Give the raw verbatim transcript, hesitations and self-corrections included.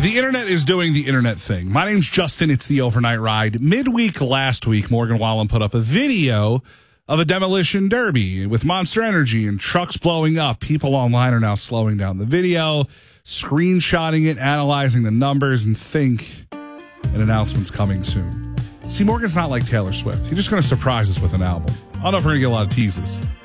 The internet is doing the internet thing. My name's Justin. It's the Overnight Ride. Midweek last week, Morgan Wallen put up a video of a demolition derby with Monster Energy and trucks blowing up. People online are now slowing down the video, screenshotting it, analyzing the numbers, and think an announcement's coming soon. See, Morgan's not like Taylor Swift. He's just going to surprise us with an album. I don't know if we're going to get a lot of teases.